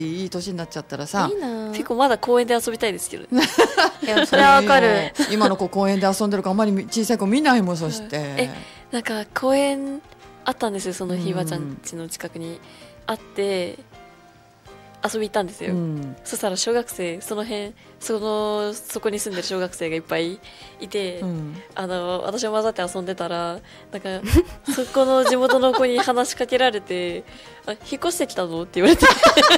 いい年になっちゃったらさ、 いいな。 結構まだ公園で遊びたいですけどね。 いやそれはわかる。 今の子公園で遊んでるからあんまり小さい子見ないもん。そしてなんか公園あったんですよ、そのひいばあちゃうんん家の近くにあって遊び行ったんですよ、 うんそしたら小学生その辺そこに住んでる小学生がいっぱいいて、 うん私も混ざって遊んでたらなんかそこの地元の子に話しかけられて「あ、引っ越してきたの?」って言われて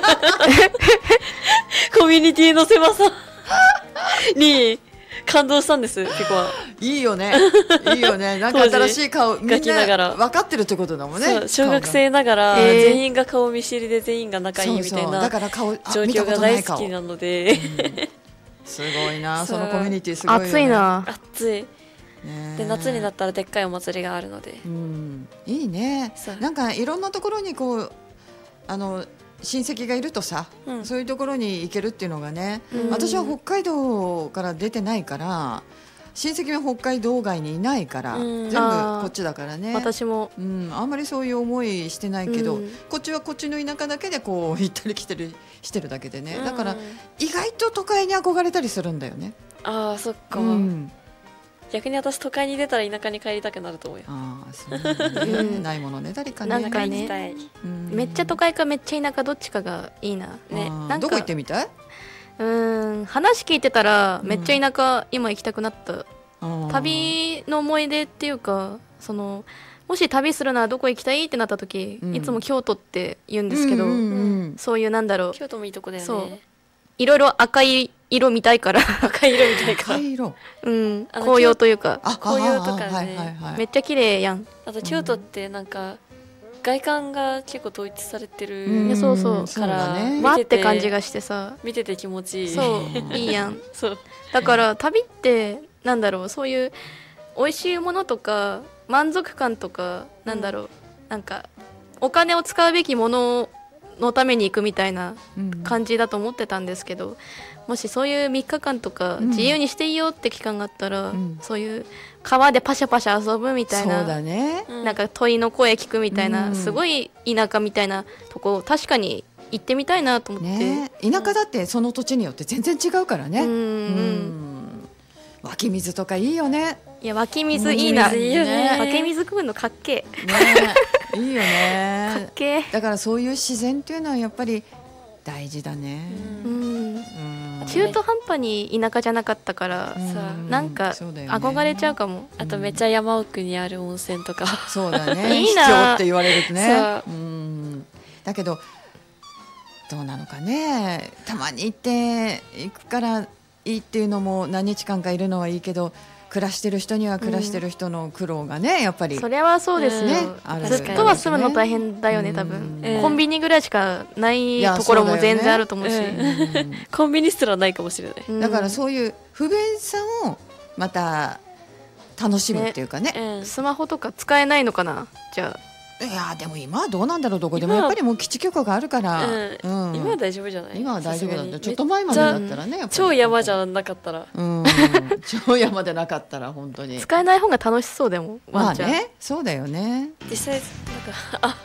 コミュニティの狭さに感動したんです結構。 いいよねいいよね。なんか新しい顔みんガキながらな分かってるってことだもんね。 そう小学生ながらへー全員が顔見知りで全員が仲いいみたいそうそうなだから顔状況が大好きなので、 すごいな。 そうそのコミュニティすごいよね。 暑いな。 暑いね。 で夏になったらでっかいお祭りがあるので、 いいねそう。 なんかいろんなところにこう親戚がいるとさ、 うんそういうところに行けるっていうのがね、 うん私は北海道から出てないから親戚は北海道外にいないから、 うん全部こっちだからね。 私もあんまりそういう思いしてないけど、 うんこっちはこっちの田舎だけでこう行ったり来たりしてるだけでね、だからうん意外と都会に憧れたりするんだよね。 ああそっか、 うん逆に私都会に出たら田舎に帰りたくなると思うよ。 ああそうなんだねうんないものねだりかね。 なんかね行きたいめっちゃ都会かめっちゃ田舎どっちかがいいな。 ねあーなんかどこ行ってみたい？ 話聞いてたらうんめっちゃ田舎今行きたくなった。 あー旅の思い出っていうかもし旅するならどこ行きたいってなった時、 うんいつも京都って言うんですけど、 うんうんうんそういうなんだろう京都もいいとこだよそうね。 いろいろ赤い色見たいから赤い色みたいか赤い色うんあの紅葉というか紅葉とかねはいはいはいめっちゃ綺麗やん。 あと京都ってなんか外観が結構統一されてる、 んそうそうそうだねわって感じがしてさ見てて気持ちいい。 そういいやん。 そうだから旅ってなんだろうそういう美味しいものとか満足感とかなんだろう、なんかお金を使うべきもののために行くみたいな感じだと思ってたんですけど、もしそういう3日間とかうん自由にしていいよって期間があったら、 うんそういう川でパシャパシャ遊ぶみたいそうだな、 ね。 うんなんか鳥の声聞くみたいな、 うんすごい田舎みたいなとこ確かに行ってみたいなと思って、 ね田舎だってその土地によって全然違うからね。 うんうんうん湧き水とかいいよね。 いや湧き水いいな、 湧き水いいよね湧き水食うのかっけねいいよえかっね。 けえ、 だからそういう自然っていうのはやっぱり大事だね。 うん、 うん中途半端に田舎じゃなかったから、 うんなんかそうだよね憧れちゃうかも。 あとめっちゃ山奥にある温泉とかそうだね。 いいな秘境って言われるとね。 そうだけどどうなのかね。たまに行くからいいっていうのも何日間かいるのはいいけど、暮らしてる人には暮らしてる人の苦労がね、やっぱりそれはそうですね、 あるずっとは住むの大変だよね多分、 うんコンビニぐらいしかないいやところも全然あると思うし、 そうだよねコンビニすらないかもしれない。 うんだからそういう不便さをまた楽しむっていうかね。 うんスマホとか使えないのかなじゃあ。 いやでも今はどうなんだろう。どこでも今はやっぱりもう基地局があるから、 うん今は大丈夫じゃない？ 今は大丈夫なんだ。 さすがにちょっと前までだったらね、やっぱり超山じゃなかったら超山でなかったら本当に。 使えない方が楽しそうでもワンちゃん、 まあね、そうだよね。 実際なんか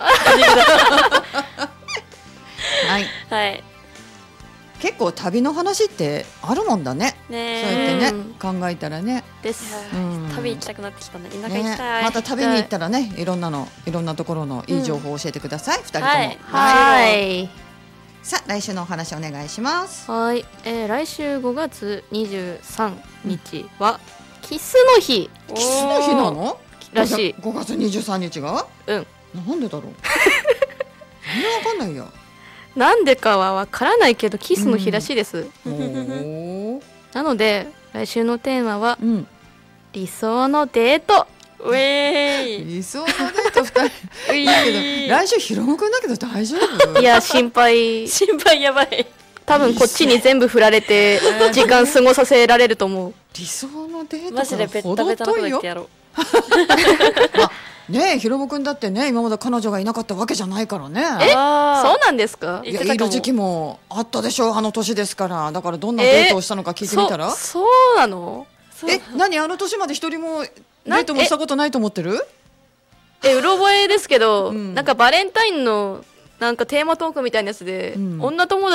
はい。 はい結構旅の話ってあるもんだね。そうねやってね、 うん考えたらね。 です。 うん旅行きたくなってきたね。田舎行ねきたい。 また旅に行ったらね、いろんなところのいい情報を教えてください。二人とも。 はいはいさあ来週のお話お願いします。 はい、来週5月23日はキスの日キスの日なの？ らしい。 5月23日が？ うん。 なんでだろう。全然わかんないよ。 なんでかはわからないけどキスの日らしいです、 おーなので来週のテーマはうん。 理想のデート。 ウェーイ。 理想のデート2人だけど来週ヒロムくんだけど大丈夫？ いや心配。 心配やばい。 多分こっちに全部振られて時間過ごさせられると思う。 理想のデートマジでベッタベタなこと言ってやろう。 ねえヒロムくんだってね今まで彼女がいなかったわけじゃないからね。 そうなんですか？ い言ってたかもやいる時期もあったでしょう。あの年ですから。だからどんなデートをしたのか聞いてみたら。 そうなの？ 何あの年まで一人もデートもしたことないと思ってる？ うろ覚えですけど、 うんなんかバレンタインのなんかテーマトークみたいなやつで、 うん女友達